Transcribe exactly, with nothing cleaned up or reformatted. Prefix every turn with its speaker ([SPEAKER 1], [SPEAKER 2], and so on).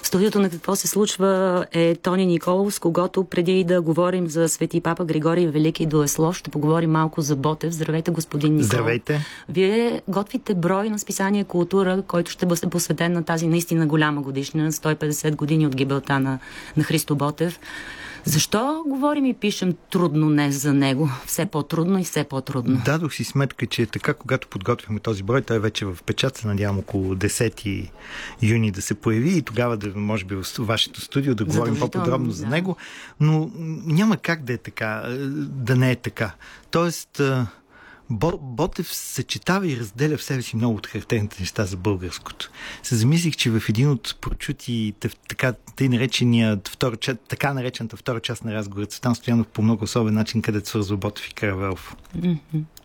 [SPEAKER 1] студиото на Какво се случва е Тони Николов, с когото преди да говорим за Свети Папа Григорий Велики и Доеслов, ще поговорим малко за Ботев. Здравейте, господин Николов.
[SPEAKER 2] Здравейте.
[SPEAKER 1] Вие готвите брой на списание Култура, който ще бъде посветен на тази наистина голяма годишнина, сто и петдесет години от гибелта на, на Христо Ботев. Защо говорим и пишем трудно днес за него? Все по-трудно и все по-трудно.
[SPEAKER 2] Дадох си сметка, че така, когато подготвяхме този брой, той вече в печат, се надявам около десети юни да се появи и тогава да, може би, в вашето студио да говорим по-подробно да. за него. Но няма как да е така, да не е така. Тоест, Ботев съчетава и разделя в себе си много от характерните неща за българското. Се замислих, че в един от прочутите, така, тъй наречения, втора, така наречената втора част на разговора, Цветан Стоянов по много особен начин, където свързва Ботев и Каравелов.
[SPEAKER 1] Mm-hmm.